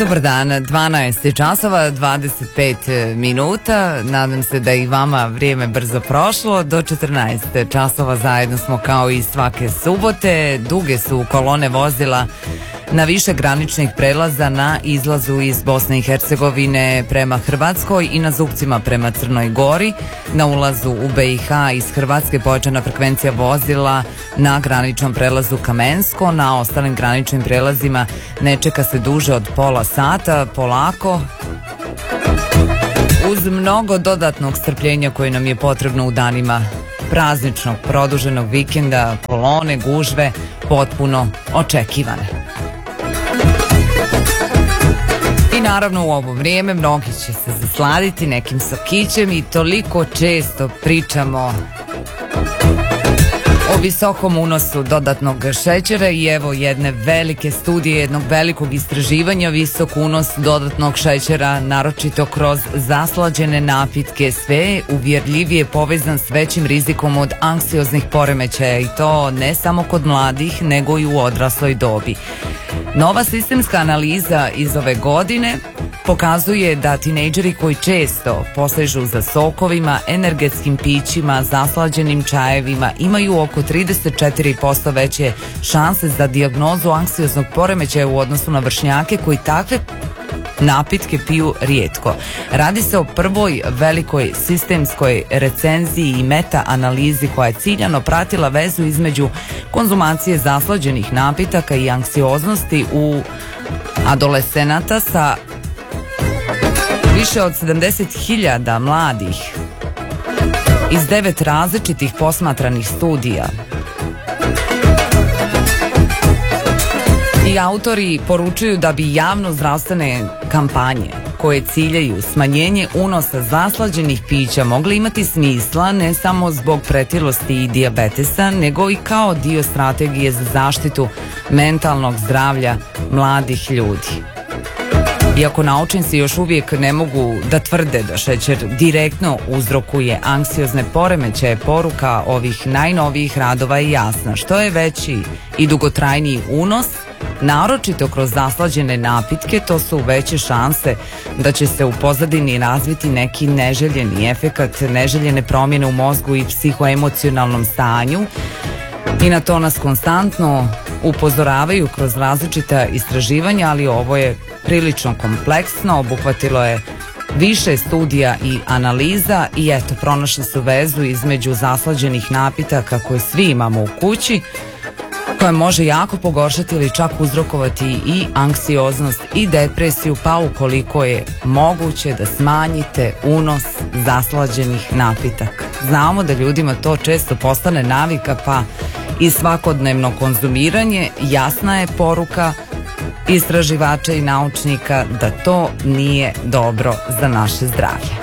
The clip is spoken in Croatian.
Dobar dan, 12 časova, 25 minuta. Nadam se da i vama vrijeme brzo prošlo. Do 14 časova zajedno smo kao i svake subote. Duge su kolone vozila na više graničnih prelaza na izlazu iz Bosne i Hercegovine prema Hrvatskoj i na zupcima prema Crnoj Gori. Na ulazu u BiH iz Hrvatske pojačana frekvencija vozila na graničnom prelazu Kamensko. Na ostalim graničnim prelazima ne čeka se duže od pola sata, polako, uz mnogo dodatnog strpljenja koje nam je potrebno u danima prazničnog produženog vikenda, kolone, gužve, potpuno očekivane. I naravno u ovo vrijeme mnogi će se zasladiti nekim sokićem i toliko često pričamo o visokom unosu dodatnog šećera i evo jedne velike studije, jednog velikog istraživanja. Visok unos dodatnog šećera, naročito kroz zaslađene napitke, sve je uvjerljivije povezan s većim rizikom od anksioznih poremećaja i to ne samo kod mladih nego i u odrasloj dobi. Nova sistemska analiza iz ove godine pokazuje da tinejdžeri koji često posežu za sokovima, energetskim pićima, zaslađenim čajevima imaju oko 34% veće šanse za dijagnozu anksioznog poremećaja u odnosu na vršnjake koji takve napitke piju rijetko. Radi se o prvoj velikoj sistemskoj recenziji i meta-analizi koja je ciljano pratila vezu između konzumacije zaslađenih napitaka i anksioznosti u adolescenata sa više od 70.000 mladih iz 9 različitih posmatranih studija. I autori poručuju da bi javno-zdravstvene kampanje koje ciljaju smanjenje unosa zaslađenih pića mogli imati smisla ne samo zbog pretilosti i dijabetesa, nego i kao dio strategije za zaštitu mentalnog zdravlja mladih ljudi. Iako naučnici još uvijek ne mogu da tvrde da šećer direktno uzrokuje anksiozne poremećaje, poruka ovih najnovijih radova je jasna. Što je veći i dugotrajniji unos, naročito kroz zaslađene napitke, to su veće šanse da će se u pozadini razviti neki neželjeni efekat, neželjene promjene u mozgu i psihoemocionalnom stanju. I na to nas konstantno upozoravaju kroz različita istraživanja, ali ovo je prilično kompleksno, obuhvatilo je više studija i analiza i eto, pronašli su vezu između zaslađenih napitaka koje svi imamo u kući, koja može jako pogoršati ili čak uzrokovati i anksioznost i depresiju, pa ukoliko je moguće da smanjite unos zaslađenih napitaka. Znamo da ljudima to često postane navika, pa i svakodnevno konzumiranje. Jasna je poruka istraživača i naučnika da to nije dobro za naše zdravlje.